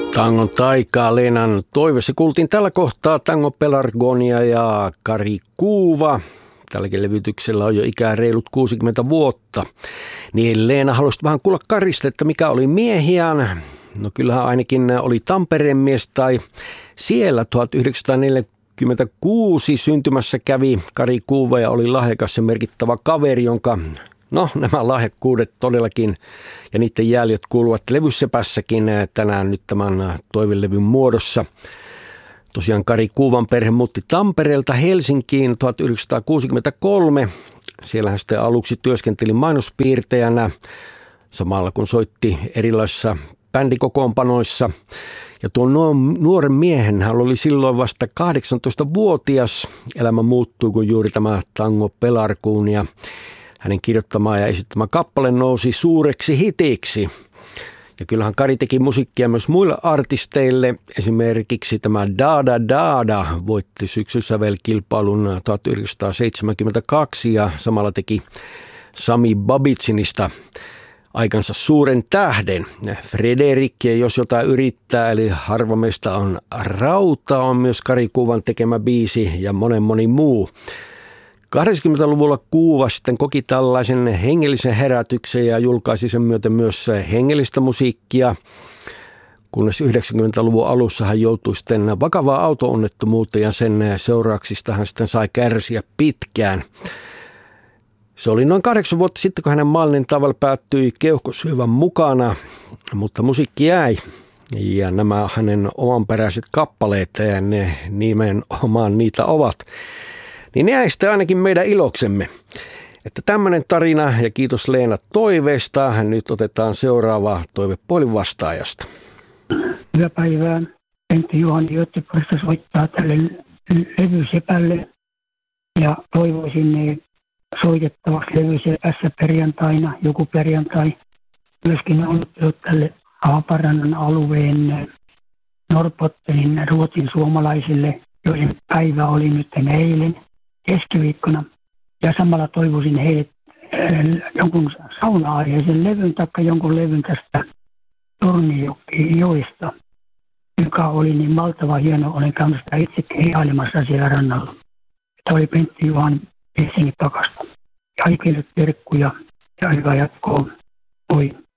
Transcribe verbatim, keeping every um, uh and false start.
Tangon taikaa Leenan toiveessa kuultiin tällä kohtaa Tango Pelargonia ja Kari Kuuva. Tälläkin levytyksellä on jo ikää reilut kuusikymmentä vuotta. Niin Leena, haluaisit vähän kuulla Karista, että mikä oli miehiään? No kyllähän ainakin oli Tampereen mies, tai siellä tuhatyhdeksänsataaneljäkymmentäkuusi syntymässä kävi Kari Kuuva ja oli lahjakas ja merkittävä kaveri, jonka no nämä lahjakkuudet todellakin ja niiden jäljet kuuluvat levysepässäkin tänään nyt tämän toivelevyn muodossa. Tosiaan Kari Kuuvan perhe muutti Tampereelta Helsinkiin tuhatyhdeksänsataakuusikymmentäkolme. Siellä hän sitten aluksi työskenteli mainospiirtäjänä samalla kun soitti erilaisissa bändikokoonpanoissa. Ja tuon nuoren miehen hän oli silloin vasta kahdeksantoistavuotias. Elämä muuttui, kun juuri tämä Tango Pelargonia, hänen kirjoittama ja esittämä kappale nousi suureksi hitiksi. Ja kyllähän Kari teki musiikkia myös muille artisteille. Esimerkiksi tämä Dada Dada voitti syksysävelkilpailun tuhatyhdeksänsataaseitsemänkymmentäkaksi ja samalla teki Sami Babitsinista aikansa suuren tähden. Frederik, jos jotain yrittää, eli harva meistä on rauta, on myös Kari Kuuvan tekemä biisi ja monen moni muu. kahdeksankymmentäluvulla Kuuva sitten koki tällaisen hengellisen herätyksen ja julkaisi sen myötä myös hengellistä musiikkia, kunnes yhdeksänkymmentäluvun alussa hän joutui sitten vakavaan auto-onnettomuuteen ja sen seurauksista hän sitten sai kärsiä pitkään. Se oli noin kahdeksan vuotta sitten, kun hänen maallinen tavalla päättyi keuhkosyövän mukana, mutta musiikki jäi. Ja nämä hänen omanperäiset kappaleet, ja ne nimenomaan niitä ovat. Niin ne jäi sitten ainakin meidän iloksemme. Että tämmöinen tarina ja kiitos Leena toiveesta. Nyt otetaan seuraava toive puolin vastaajasta. Hyvää päivää. Pentti Juhani Göteborgista soittaa tälle levysepälle ja toivoisin soitettavaksi levysepässä perjantaina, joku perjantai. Myöskin onnittelut tälle Haaparannan alueen Norrbottenin ruotsin suomalaisille, joiden päivä oli nyt eilen keskiviikkona. Ja samalla toivoisin heille jonkun sauna-aiheisen levyn tai jonkun levyn tästä Tornijoista, joka oli niin valtava hieno. Olen käynyt sitä itsekin ihailemassa siellä rannalla. Tämä oli Pentti Juhan Helsingin takasta. Ja kaikille terkkuja ja hyvää jatkoa. Oi.